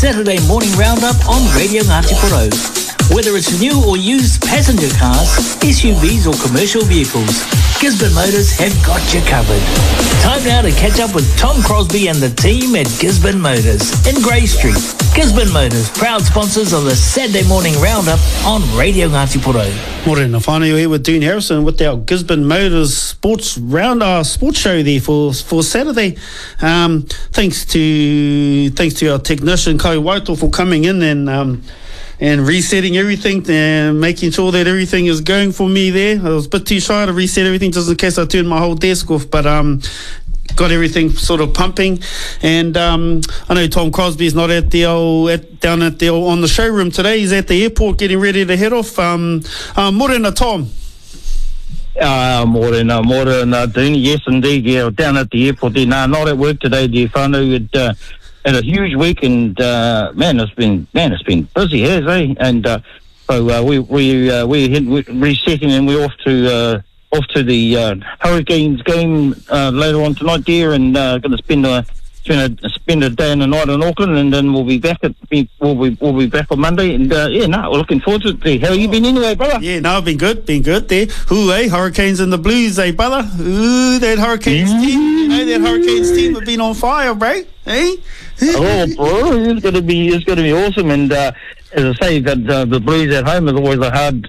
Saturday morning roundup on Radio Ngāti Porou. Whether it's new or used passenger cars, SUVs or commercial vehicles, Gisborne Motors have got you covered. Time now to catch up with Tom Crosby and the team at Gisborne Motors in Grey Street. Gisborne Motors, proud sponsors of the Saturday morning roundup on Radio Ngāti Porou. Morena whānau here with Dean Harrison with our Gisborne Motors sports show there for Saturday. Thanks to our technician Kai Waito for coming in and resetting everything and making sure that everything is going for me there. I was a bit too shy to reset everything just in case I turned my whole desk off, but got everything sort of pumping. And I know Tom Crosby is not on the showroom today. He's at the airport getting ready to head off. Morena, Tom. Morena, Dean. Yes, indeed. Yeah, down at the airport. Not at work today, dear whānau. Had a huge week, and it's been busy, has eh? And so we're resetting, and we're off to the Hurricanes game later on tonight, dear, and going to spend a day and a night in Auckland, and then we'll be back we'll be back on Monday. And we're looking forward to it. There. How you been anyway, brother? Yeah, no, I've been good there. Hurricanes and the Blues, brother? Ooh, that Hurricanes team, that Hurricanes team have been on fire, bro. Hey. Oh, bro, it's going to be awesome. And as I say, that the Blues at home is always a hard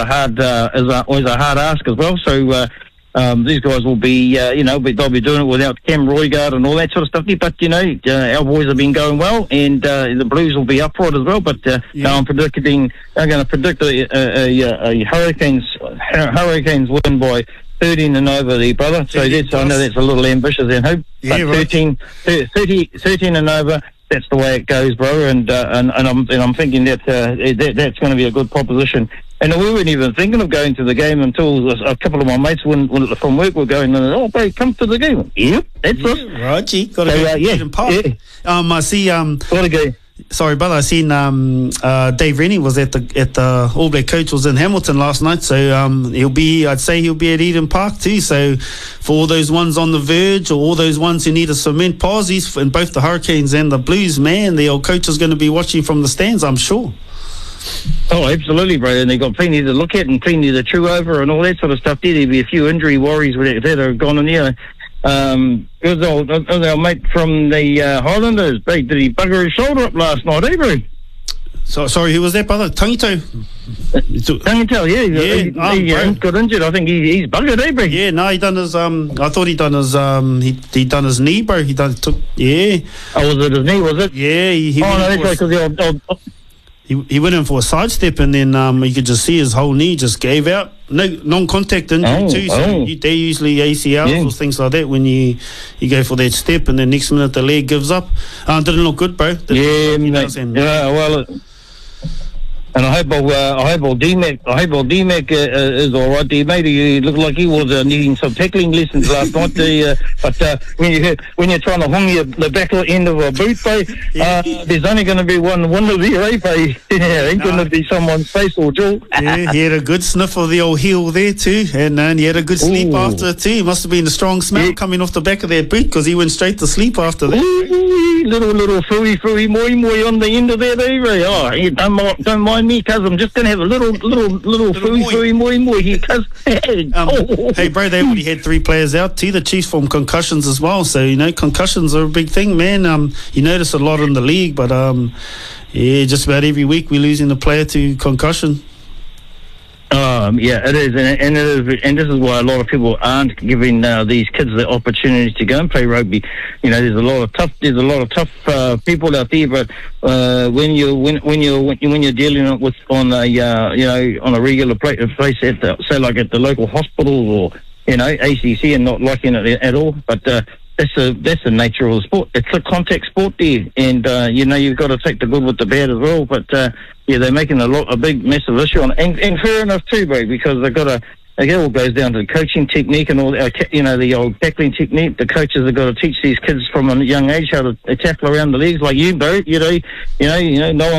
ask as well. So these guys will be, they'll be doing it without Cam Roigard and all that sort of stuff. But our boys have been going well, and the Blues will be up for it as well. But I'm going to predict a Hurricanes win by 13 and over there, brother. So I know that's a little ambitious in hope. Yeah, but 13 and over, that's the way it goes, bro. And I'm thinking that that's going to be a good proposition. And we weren't even thinking of going to the game until a couple of my mates from work were going, oh, bro, come to the game. Yep, that's it. Right, gee, got to go Eden Park. Yeah. I see. Got to go. Sorry, brother. I seen Dave Rennie was at the All Black coach was in Hamilton last night, so I'd say he'll be at Eden Park too. So for all those ones on the verge, or all those ones who need a cement pauses in both the Hurricanes and the Blues, man, the old coach is going to be watching from the stands, I'm sure. Oh, absolutely, bro. And they've got plenty to look at and plenty to chew over and all that sort of stuff. There'll be a few injury worries that have gone on here. Good old mate from the Highlanders, did he bugger his shoulder up last night, bro? So, sorry, who was that, brother? Tangito? Tangito, yeah. He got injured. I think he's buggered, bro? Yeah, no, he done his, I thought he done his, he done his knee, bro. Oh, was it his knee, was it? Yeah. That's right, because he went in for a sidestep, and then you could just see his whole knee just gave out. No non-contact injury too. So they usually ACLs or things like that when you go for that step, and then next minute the leg gives up. Didn't look good, bro. And I hope D-Mac is all right. Maybe he looked like he was needing some tackling lessons last night. But when you're trying to hung the back end of a boot, there's only going to be one of the ain't going to be someone's face or jaw. Yeah, he had a good sniff of the old heel there too, and he had a good sleep after it too. He must have been a strong smell coming off the back of that boot, because he went straight to sleep after that. Little fooey moi on the end of that, Oh, don't mind me, cuz I'm just going to have a little fooey moi here, cuz. Hey, bro, they already had 3 players out too, the Chiefs, from concussions as well. So, concussions are a big thing, man. You notice a lot in the league, but just about every week we're losing a player to concussion. It is, and this is why a lot of people aren't giving these kids the opportunity to go and play rugby. There's a lot of tough people out there, but when you're dealing with on a regular place at the local hospitals or ACC, and not liking it at all, but that's the nature of the sport. It's a contact sport there, and you've got to take the good with the bad as well. But they're making a big massive issue on it, and fair enough too, bro, because they've got to. It all goes down to coaching technique and all, the old tackling technique. The coaches have got to teach these kids from a young age how to tackle around the legs, like you, bro. No one